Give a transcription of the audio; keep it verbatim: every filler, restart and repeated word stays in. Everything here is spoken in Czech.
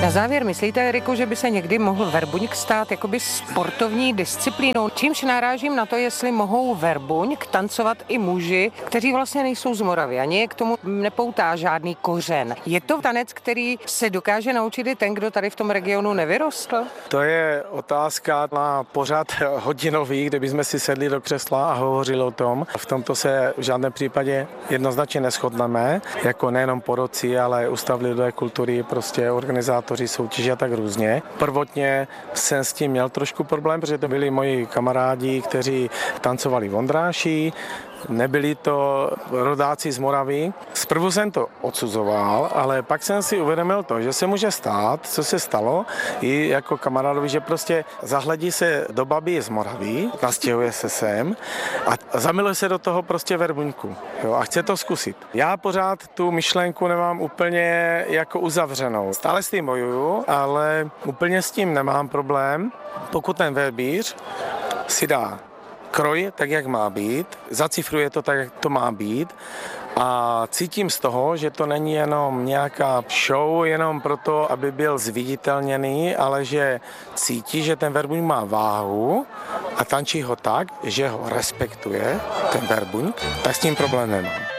Na závěr myslíte, Eriku, že by se někdy mohl verbuňk stát jakoby sportovní disciplínou? Čímž narážím na to, jestli mohou verbuňk tancovat i muži, kteří vlastně nejsou z Moravy, ani je k tomu nepoutá žádný kořen. Je to tanec, který se dokáže naučit i ten, kdo tady v tom regionu nevyrostl? To je otázka na pořad hodinový, kde bychom si sedli do křesla a hovořili o tom. V tomto se v žádném případě jednoznačně neshodneme, jako nejenom poroci, ale Ústav lidové kultury, prostě organizátoři soutěže a tak různě. Prvotně jsem s tím měl trošku problém, protože to byli moji kamarádi, kteří tancovali v Ondráši, nebyli to rodáci z Moravy. Zprvu jsem to odsuzoval, ale pak jsem si uvědomil to, že se může stát, co se stalo, i jako kamarádovi, že prostě zahledí se do babi z Moravy, nastěhuje se sem a zamiluje se do toho prostě verbuňku, jo, a chce to zkusit. Já pořád tu myšlenku nemám úplně jako uzavřenou. Stále s tím bojuju, ale úplně s tím nemám problém, pokud ten verbíř si dá kroj tak, jak má být, zacifruje to tak, jak to má být a cítím z toho, že to není jenom nějaká show, jenom proto, aby byl zviditelněný, ale že cítí, že ten verbuňk má váhu a tančí ho tak, že ho respektuje, ten verbuňk, tak s tím problém nemám.